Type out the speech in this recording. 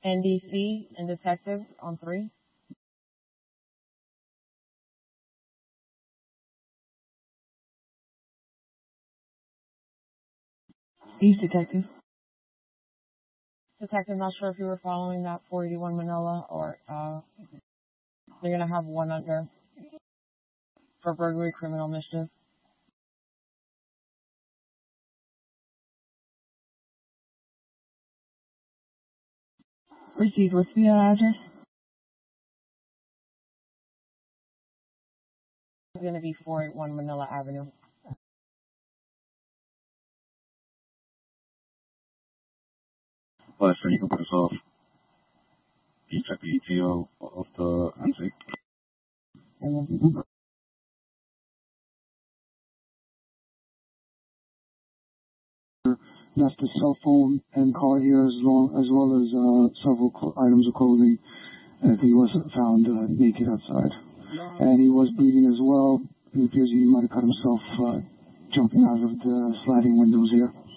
NDC and detective on 3. East detective. Detective, not sure if you were following that 481 Manila or they're going to have one under for burglary, criminal mischief. Received. What's the address? It's going to be 481 Manila Avenue. But you can put us off. You check the ETO of the antique. That's the cell phone and card here, as well as several items of clothing. And he was found naked outside, and he was bleeding as well. It appears he might have cut himself jumping out of the sliding windows here.